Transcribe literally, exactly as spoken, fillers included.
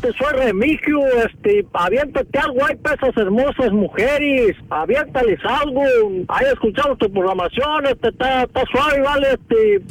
este, soy Remigio, este, aviéntate algo, hay pesas hermosas mujeres, aviéntales algo, ahí escuchamos tu programación, este, está, está suave, vale, este,